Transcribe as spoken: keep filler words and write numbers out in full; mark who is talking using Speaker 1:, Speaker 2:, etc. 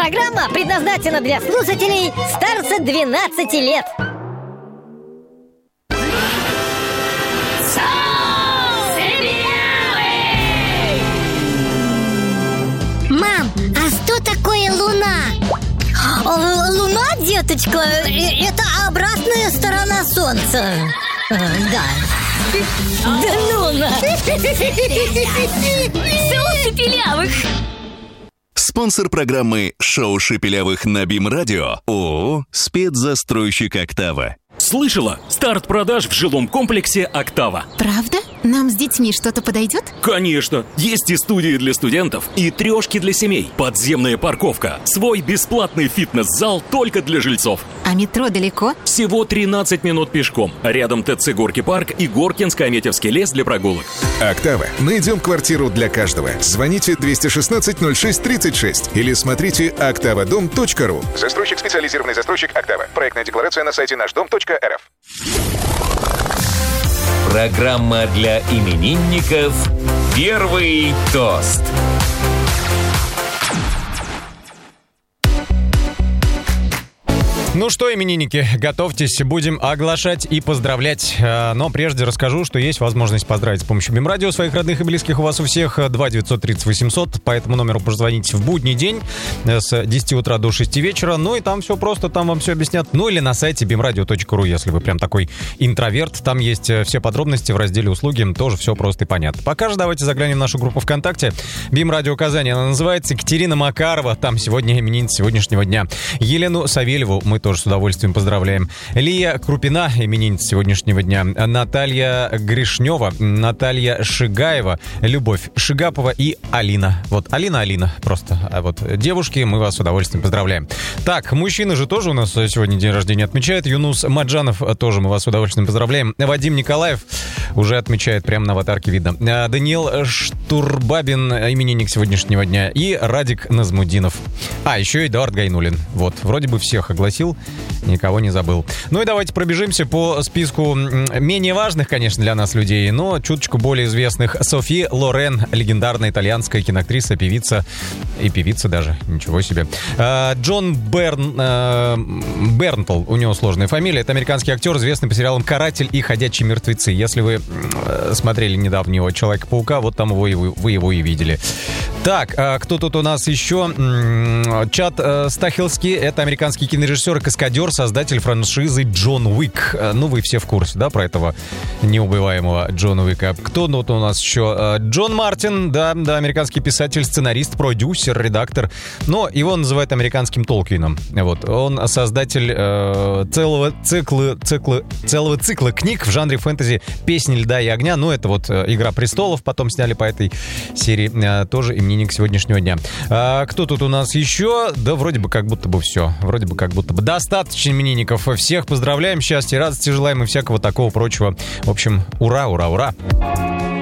Speaker 1: Программа предназначена для слушателей старше двенадцати лет.
Speaker 2: Мам, а что такое Луна?
Speaker 1: Луна, деточка, это обратная сторона Солнца. Да. Да ну на!
Speaker 3: Шоу Шепелявых.
Speaker 4: Спонсор программы «Шоу Шепелявых» на БИМ-радио ООО «Спецзастройщик Октава».
Speaker 5: Слышала? Старт продаж в жилом комплексе «Октава».
Speaker 3: Правда? Нам с детьми что-то подойдет?
Speaker 5: Конечно! Есть и студии для студентов, и трешки для семей, подземная парковка, свой бесплатный фитнес-зал только для жильцов.
Speaker 3: А метро далеко?
Speaker 5: Всего тринадцать минут пешком. Рядом ТЦ «Горки парк» и Горкинско-Аметьевский лес для прогулок.
Speaker 6: «Октава». Найдем квартиру для каждого. Звоните двести шестнадцать ноль шесть тридцать шесть или смотрите октавадом точка ру.
Speaker 7: Застройщик, специализированный застройщик «Октава». Проектная декларация на сайте наш дом точка эр эф.
Speaker 8: Программа для именинников «Первый тост».
Speaker 9: Ну что, именинники, готовьтесь, будем оглашать и поздравлять. Но прежде расскажу, что есть возможность поздравить с помощью БИМ-радио своих родных и близких у вас у всех. два девятьсот тридцать восемьсот, по этому номеру позвоните в будний день с десяти утра до шести вечера. Ну и там все просто, там вам все объяснят. Ну или на сайте бим радио точка ру, если вы прям такой интроверт. Там есть все подробности в разделе «Услуги», тоже все просто и понятно. Пока же давайте заглянем в нашу группу ВКонтакте. БИМ-радио Казань, она называется. Екатерина Макарова, там сегодня именинница сегодняшнего дня. Елену Савельеву мы тоже с удовольствием поздравляем. Лия Крупина, именинница сегодняшнего дня. Наталья Гришнева, Наталья Шигаева, Любовь Шигапова и Алина. Вот Алина, Алина просто. А вот девушки, мы вас с удовольствием поздравляем. Так, мужчины же тоже у нас сегодня день рождения отмечает. Юнус Маджанов, тоже мы вас с удовольствием поздравляем. Вадим Николаев уже отмечает, прямо на аватарке видно. Даниил Штурбабин, именинник сегодняшнего дня. И Радик Назмудинов. А, еще Эдуард Гайнулин. Вот, вроде бы всех огласил, никого не забыл. Ну и давайте пробежимся по списку менее важных, конечно, для нас людей, но чуточку более известных. Софи Лорен, легендарная итальянская киноактриса, певица и певица даже, ничего себе. Джон Берн, Бернтл, у него сложная фамилия, это американский актер, известный по сериалам «Каратель» и «Ходячие мертвецы». Если вы смотрели недавнего «Человека-паука», вот там его и вы, вы его и видели. Так, кто тут у нас еще? Чад Стахилский, это американский кинорежиссер и каскадер, создатель франшизы «Джон Уик». Ну, вы все в курсе, да, про этого неубиваемого Джона Уика. Кто тут у нас еще? Джон Мартин, да, да, американский писатель, сценарист, продюсер, редактор. Но его называют американским Толкином. Вот, он создатель э, целого цикла, цикла, целого цикла книг в жанре фэнтези «Песни льда и огня». Ну, это вот «Игра престолов», потом сняли по этой серии, э, тоже именинник сегодняшнего дня. А, кто тут у нас еще? Да, вроде бы как будто бы все. Вроде бы как будто бы достаточно именинников. Всех поздравляем, счастья, радости желаем и всякого такого прочего. В общем, ура, ура, ура.